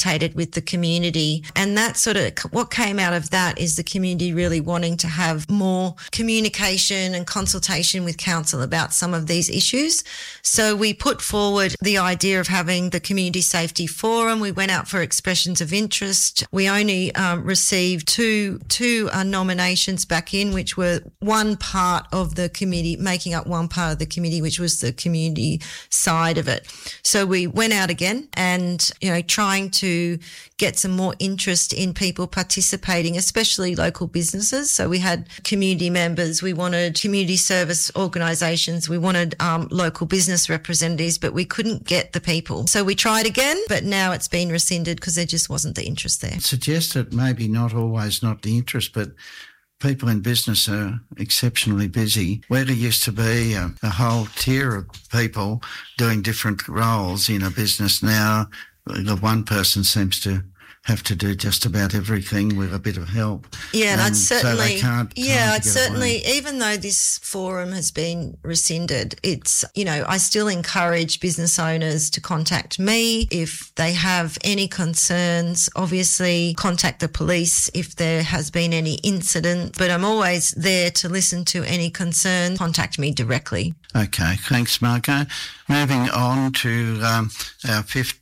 consultated with the community. And that sort of, what came out of that is the community really wanting to have more communication and consultation with council about some of these issues. So we put forward the idea of having the Community Safety Forum. We went out for expressions of interest. We only received two nominations back in, which were one part of the committee, making up one part of the committee, which was the community side of it. So we went out again and, trying to get some more interest in people participating, especially local businesses. So we had community members, we wanted community service organisations, we wanted local business representatives, but we couldn't get the people. So we tried again, but now it's been rescinded because there just wasn't the interest there. Suggest that maybe not always not the interest, but people in business are exceptionally busy. Where there used to be a whole tier of people doing different roles in a business, now the one person seems to have to do just about everything with a bit of help. Yeah, and I'd certainly, I'd certainly, even though this forum has been rescinded, it's, I still encourage business owners to contact me if they have any concerns. Obviously, contact the police if there has been any incident, but I'm always there to listen to any concern. Contact me directly. Okay, thanks, Margo. Moving on to our fifth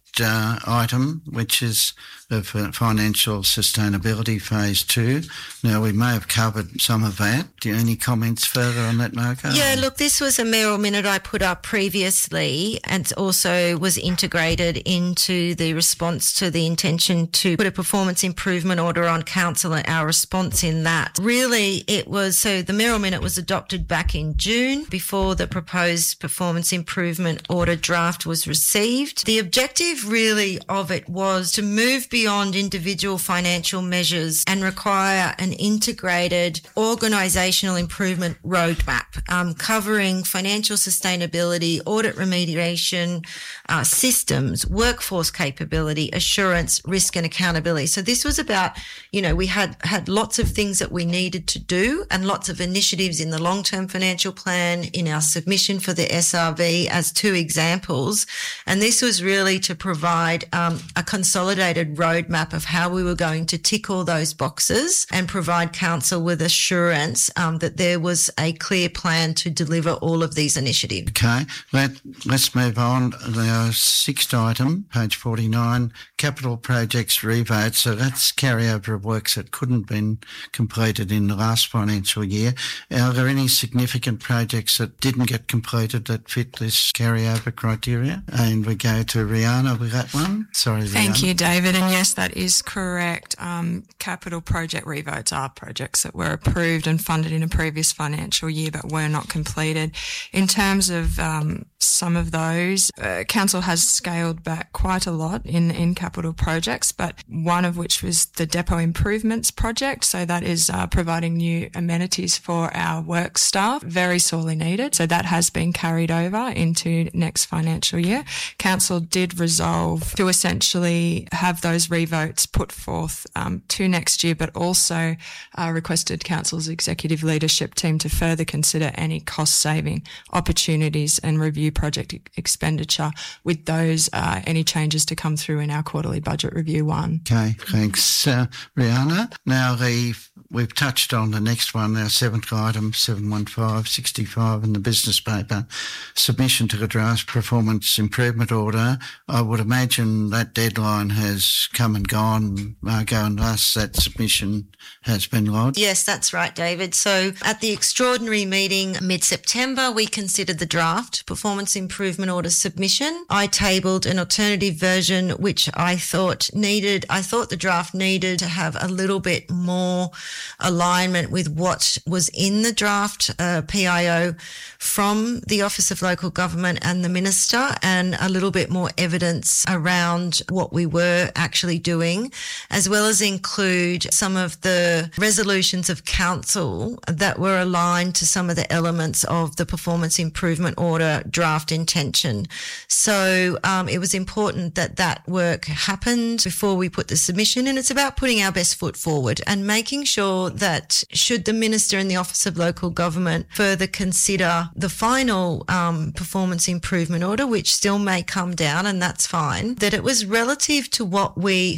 item, which is the financial sustainability phase 2. Now, we may have covered some of that. Do you have any comments further on that, Margo? Yeah, look, this was a mayoral minute I put up previously, and also was integrated into the response to the intention to put a performance improvement order on council and our response in that. Really, it was, so the mayoral minute was adopted back in June before the proposed performance improvement order draft was received. The objective really of it was to move beyond individual financial measures and require an integrated organisational improvement roadmap covering financial sustainability, audit remediation, systems, workforce capability, assurance, risk and accountability. So this was about, we had lots of things that we needed to do and lots of initiatives in the long-term financial plan, in our submission for the SRV as 2 examples. And this was really to provide a consolidated roadmap of how we were going to tick all those boxes and provide council with assurance that there was a clear plan to deliver all of these initiatives. Okay, let's move on. Our 6th item, page 49, capital projects revote. So that's carryover of works that couldn't been completed in the last financial year. Are there any significant projects that didn't get completed that fit this carryover criteria? And we go to Rihanna with that one. Sorry, Rihanna. Thank you, David. And yes, that is correct. Capital project revotes are projects that were approved and funded in a previous financial year but were not completed. In terms of some of those, council has scaled back quite a lot in capital projects, but one of which was the depot improvements project. So that is providing new amenities for our work staff, very sorely needed. So that has been carried over into next financial year. Council did resolve to essentially have those revotes put forth to next year, but also requested council's executive leadership team to further consider any cost-saving opportunities and review project expenditure with those any changes to come through in our quarterly budget review 1. Okay, thanks, Rihanna. Now, we've touched on the next one, our 7th item, 71565 in the business paper, submission to the draft performance improvement order. I would imagine that deadline has come and gone, Margo, and thus that submission has been lodged. Yes, that's right, David. So at the extraordinary meeting mid-September, we considered the draft performance improvement order submission. I tabled an alternative version, which I thought the draft needed to have a little bit more alignment with what was in the draft PIO from the Office of Local Government and the Minister, and a little bit more evidence around what we were actually doing, as well as include some of the resolutions of council that were aligned to some of the elements of the performance improvement order draft intention. So it was important that that work happened before we put the submission, and it's about putting our best foot forward and making sure sure that should the Minister in the Office of Local Government further consider the final performance improvement order, which still may come down, and that's fine, that it was relative to what we